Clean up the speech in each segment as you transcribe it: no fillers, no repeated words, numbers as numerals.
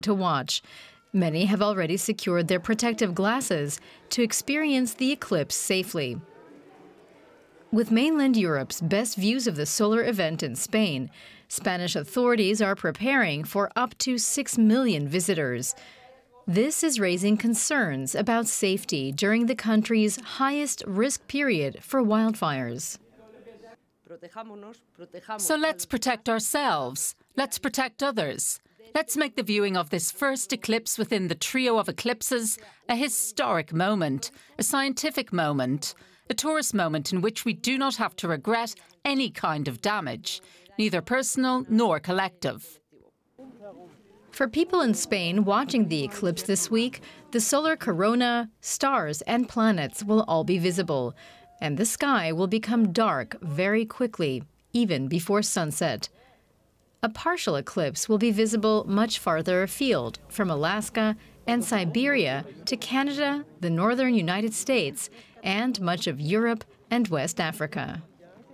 to watch. Many have already secured their protective glasses to experience the eclipse safely. With mainland Europe's best views of the solar event in Spain, Spanish authorities are preparing for up to 6 million visitors. This is raising concerns about safety during the country's highest risk period for wildfires. So let's protect ourselves. Let's protect others. Let's make the viewing of this first eclipse within the trio of eclipses a historic moment, a scientific moment, a tourist moment in which we do not have to regret any kind of damage, neither personal nor collective. For people in Spain watching the eclipse this week, the solar corona, stars and planets will all be visible, and the sky will become dark very quickly, even before sunset. A partial eclipse will be visible much farther afield, from Alaska and Siberia to Canada, the northern United States, and much of Europe and West Africa.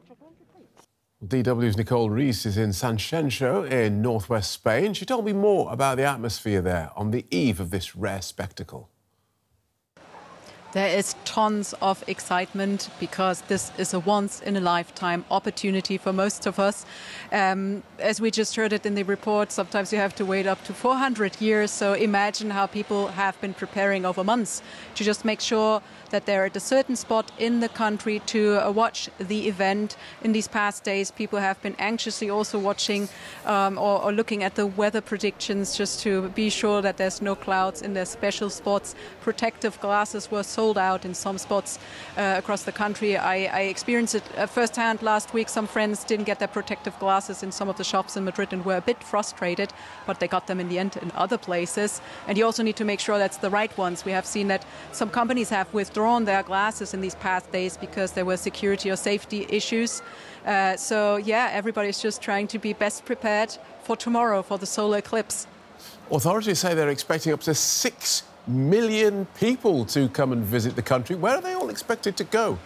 DW's Nicole Reese is in Sanxenxo in northwest Spain. She told me more about the atmosphere there on the eve of this rare spectacle. There is tons of excitement because this is a once-in-a-lifetime opportunity for most of us. As we just heard it in the report, sometimes you have to wait up to 400 years. So imagine how people have been preparing over months to just make sure that they're at a certain spot in the country to watch the event. In these past days, people have been anxiously also watching or looking at the weather predictions just to be sure that there's no clouds in their special spots. Protective glasses were sold out in some spots across the country. I experienced it firsthand last week. Some friends didn't get their protective glasses in some of the shops in Madrid and were a bit frustrated, but they got them in the end in other places. And you also need to make sure that's the right ones. We have seen that some companies have withdrawn their glasses in these past days because there were security or safety issues. So yeah, everybody's just trying to be best prepared for tomorrow, for the solar eclipse. Authorities say they're expecting up to 6 million people to come and visit the country. Where are they all expected to go?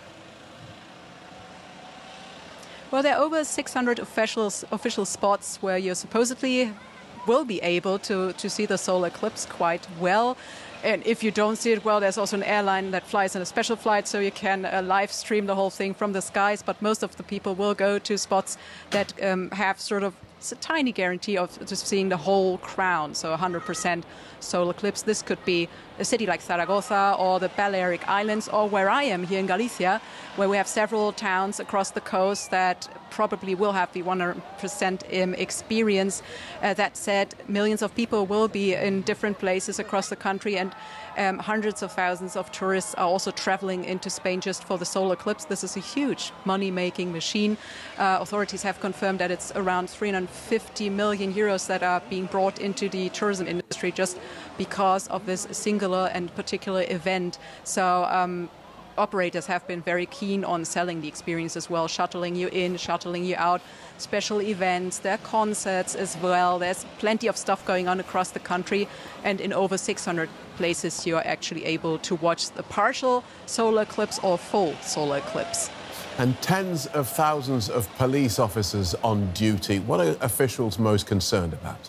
Well, there are over 600 official spots where you supposedly will be able to see the solar eclipse quite well. And if you don't see it well, there's also an airline that flies in a special flight, so you can live stream the whole thing from the skies. But most of the people will go to spots that have sort of a tiny guarantee of just seeing the whole crown, so 100% solar eclipse. This could be a city like Zaragoza or the Balearic Islands, or where I am here in Galicia, where we have several towns across the coast that probably will have the 100% experience. That said, millions of people will be in different places across the country, and hundreds of thousands of tourists are also traveling into Spain just for the solar eclipse. This is a huge money-making machine. Authorities have confirmed that it's around 350 million euros that are being brought into the tourism industry just because of this singular and particular event. So operators have been very keen on selling the experience as well, shuttling you in, shuttling you out, special events, there are concerts as well. There's plenty of stuff going on across the country, and in over 600 places you are actually able to watch the partial solar eclipse or full solar eclipse. And tens of thousands of police officers on duty. What are officials most concerned about?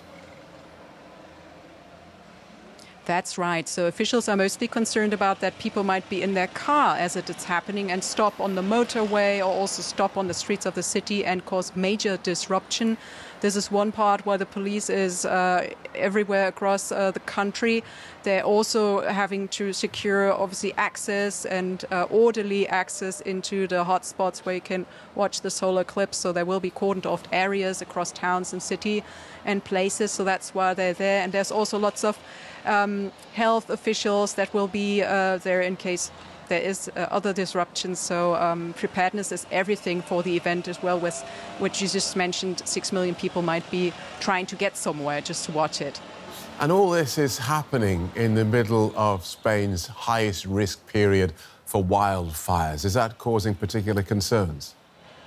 That's right. So officials are mostly concerned about that people might be in their car as it is happening and stop on the motorway or also stop on the streets of the city and cause major disruption. This is one part where the police is everywhere across the country. They're also having to secure, obviously, access and orderly access into the hotspots where you can watch the solar eclipse. So there will be cordoned off areas across towns and city and places. So that's why they're there. And there's also lots of health officials that will be there in case there is other disruptions. So preparedness is everything for the event as well, with which you just mentioned 6 million people might be trying to get somewhere just to watch it. And all this is happening in the middle of Spain's highest risk period for wildfires. Is that causing particular concerns?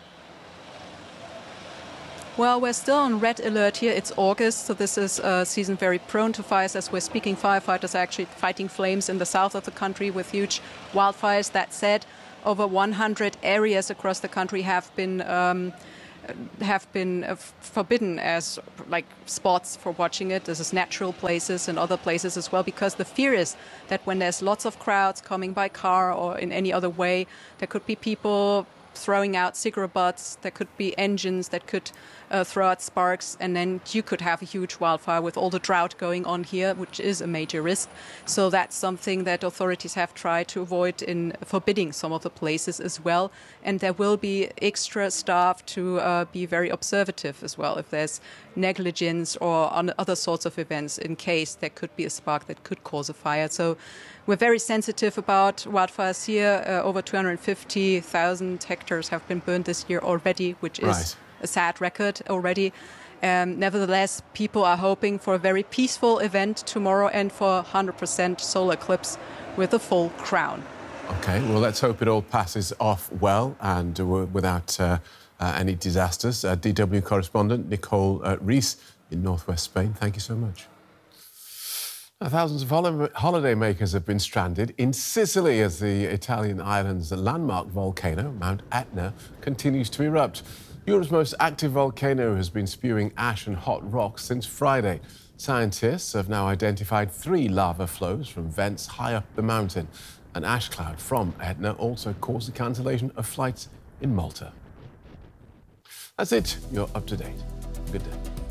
Well, we're still on red alert here. It's August, so this is a season very prone to fires. As we're speaking, firefighters are actually fighting flames in the south of the country with huge wildfires. That said, over 100 areas across the country have been have been forbidden as like spots for watching it. This is natural places and other places as well, because the fear is that when there's lots of crowds coming by car or in any other way, there could be people throwing out cigarette butts, there could be engines that could throw out sparks, and then you could have a huge wildfire with all the drought going on here, which is a major risk. So that's something that authorities have tried to avoid in forbidding some of the places as well. And there will be extra staff to be very observative as well if there's negligence or on other sorts of events in case there could be a spark that could cause a fire. So we're very sensitive about wildfires here. Over 250,000 hectares have been burned this year already, which is a sad record already. Nevertheless, people are hoping for a very peaceful event tomorrow and for 100% solar eclipse with a full crown. OK, well, let's hope it all passes off well and without any disasters. DW correspondent Nicole Rees in northwest Spain, thank you so much. Now, thousands of holidaymakers have been stranded in Sicily as the Italian island's landmark volcano, Mount Etna, continues to erupt. Europe's most active volcano has been spewing ash and hot rocks since Friday. Scientists have now identified 3 lava flows from vents high up the mountain. An ash cloud from Etna also caused the cancellation of flights in Malta. That's it. You're up to date. Good day.